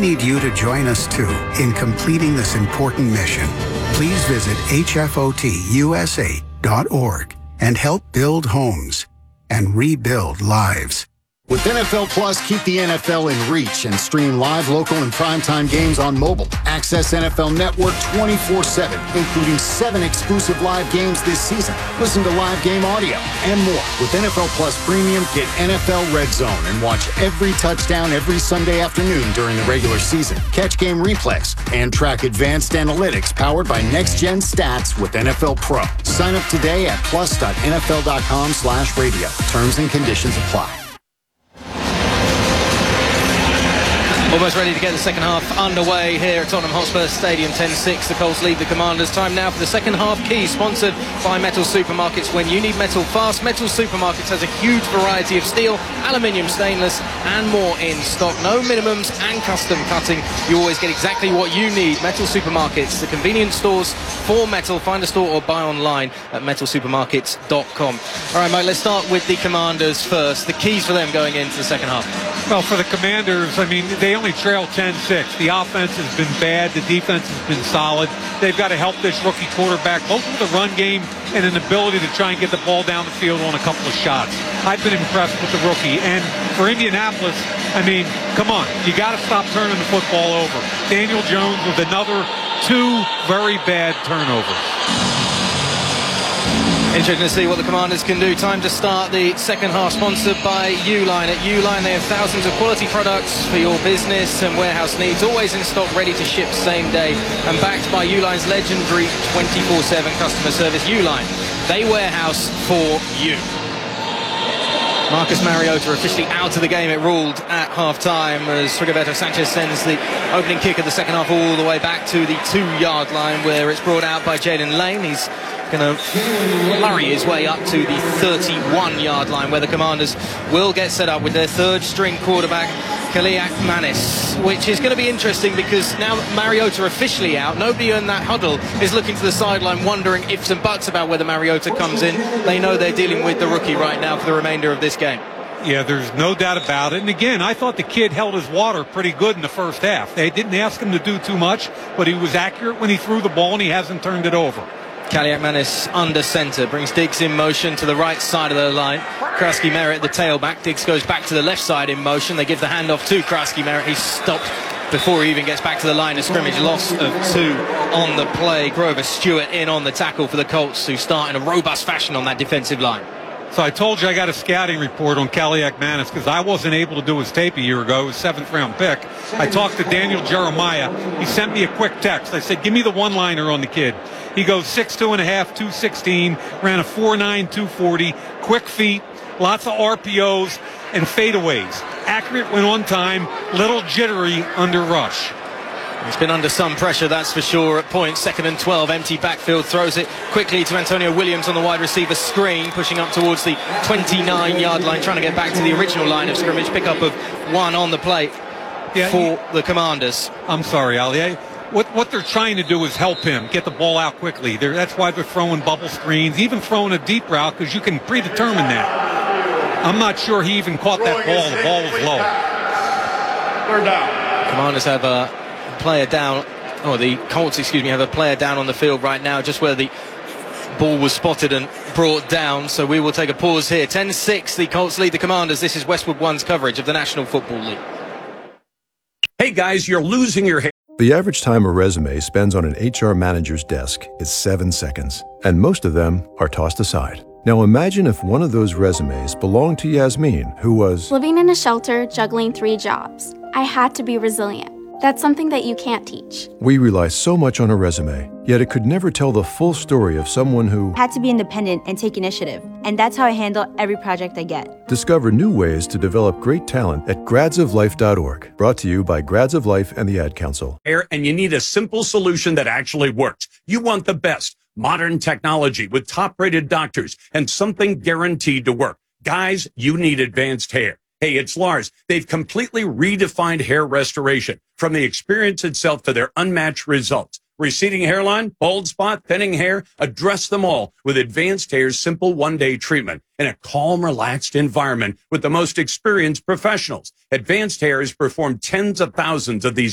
need you to join us too in completing this important mission. Please visit hfotusa.org and help build homes and rebuild lives. With NFL Plus, keep the NFL in reach and stream live, local, and primetime games on mobile. Access NFL Network 24/7, including 7 exclusive live games this season. Listen to live game audio and more. With NFL Plus Premium, get NFL Red Zone and watch every touchdown every Sunday afternoon during the regular season. Catch game replays and track advanced analytics powered by Next Gen Stats with NFL Pro. Sign up today at plus.nfl.com/radio. Terms and conditions apply. Almost ready to get the second half underway here at Tottenham Hotspur Stadium. 10-6, the Colts lead the Commanders. Time now for the second half key, sponsored by Metal Supermarkets. When you need metal fast, Metal Supermarkets has a huge variety of steel, aluminium, stainless and more in stock. No minimums and custom cutting. You always get exactly what you need. Metal Supermarkets, the convenience stores for metal. Find a store or buy online at metalsupermarkets.com. All right, Mike, let's start with the Commanders first. The keys for them going into the second half. Well, for the Commanders, I mean, they only trail 10-6. The offense has been bad. The defense has been solid. They've got to help this rookie quarterback, both with the run game and an ability to try and get the ball down the field on a couple of shots. I've been impressed with the rookie. And for Indianapolis, I mean, come on. You got to stop turning the football over. Daniel Jones with another 2 very bad turnovers. Interesting to see what the Commanders can do. Time to start the second half, sponsored by Uline. At Uline, they have thousands of quality products for your business and warehouse needs, always in stock, ready to ship same day, and backed by Uline's legendary 24/7 customer service. Uline, they warehouse for you. Marcus Mariota officially out of the game. It ruled at half-time as Rigoberto Sanchez sends the opening kick of the second half all the way back to the 2-yard line, where it's brought out by Jaden Lane. He's going to flurry his way up to the 31-yard line, where the Commanders will get set up with their third-string quarterback, Kaliak Manis, which is going to be interesting because now that Mariota officially out, nobody in that huddle is looking to the sideline wondering ifs and buts about whether Mariota comes in. They know they're dealing with the rookie right now for the remainder of this game. Yeah, there's no doubt about it. And again, I thought the kid held his water pretty good in the first half. They didn't ask him to do too much, but he was accurate when he threw the ball and he hasn't turned it over. Kaliak Manis under center, brings Diggs in motion to the right side of the line. Kraski Merritt, the tailback. Diggs goes back to the left side in motion. They give the handoff to Kraski Merritt. He's stopped before he even gets back to the line of scrimmage. Loss of 2 on the play. Grover Stewart in on the tackle for the Colts, who start in a robust fashion on that defensive line. So I told you I got a scouting report on Kaliak Manis because I wasn't able to do his tape a year ago. His 7th-round pick. I talked to Daniel Jeremiah. He sent me a quick text. I said, give me the one-liner on the kid. He goes 6'2.5", 216, ran a 4.9, 240, quick feet, lots of RPOs and fadeaways. Accurate when on time, little jittery under rush. He's been under some pressure, that's for sure, at points. 2nd and 12, empty backfield, throws it quickly to Antonio Williams on the wide receiver screen, pushing up towards the 29-yard line, trying to get back to the original line of scrimmage. Pickup of 1 on the plate for the Commanders. I'm sorry, Ali. What they're trying to do is help him get the ball out quickly. That's why they're throwing bubble screens, even throwing a deep route, because you can predetermine that. I'm not sure he even caught that ball. The ball was low. 3rd down. Commanders have a player down, or the Colts, have a player down on the field right now, just where the ball was spotted and brought down. So we will take a pause here. 10-6, the Colts lead the Commanders. This is Westwood One's coverage of the National Football League. Hey guys, you're losing your hair. The average time a resume spends on an HR manager's desk is 7 seconds, and most of them are tossed aside. Now imagine if one of those resumes belonged to Yasmin, who was living in a shelter, juggling 3 jobs. I had to be resilient. That's something that you can't teach. We rely so much on a resume, yet it could never tell the full story of someone who had to be independent and take initiative. And that's how I handle every project I get. Discover new ways to develop great talent at gradsoflife.org. Brought to you by Grads of Life and the Ad Council. And you need a simple solution that actually works. You want the best. Modern technology with top-rated doctors and something guaranteed to work. Guys, you need advanced hair. Hey, it's Lars. They've completely redefined hair restoration, from the experience itself to their unmatched results. Receding hairline, bald spot, thinning hair, address them all with Advanced Hair's simple one-day treatment in a calm, relaxed environment with the most experienced professionals. Advanced Hair has performed tens of thousands of these